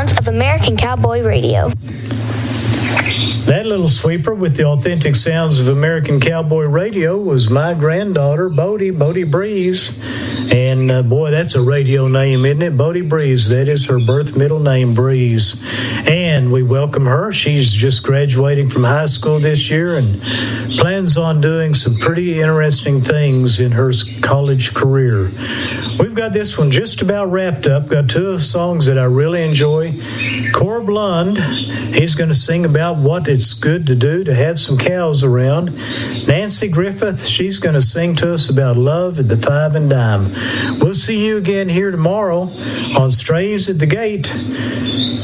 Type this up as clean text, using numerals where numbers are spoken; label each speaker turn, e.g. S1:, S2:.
S1: sounds of American Cowboy Radio.
S2: That little sweeper with the authentic sounds of American Cowboy Radio was my granddaughter, Bodie Breeze. And boy, that's a radio name, isn't it? Bodie Breeze. That is her birth middle name, Breeze. And we welcome her. She's just graduating from high school this year and plans on doing some pretty interesting things in her college career. We've got this one just about wrapped up. Got two songs that I really enjoy. Corb Lund, he's going to sing about what it's good to do to have some cows around. Nancy Griffith, she's going to sing to us about love at the Five and Dime. We'll see you again here tomorrow on Strays at the Gate.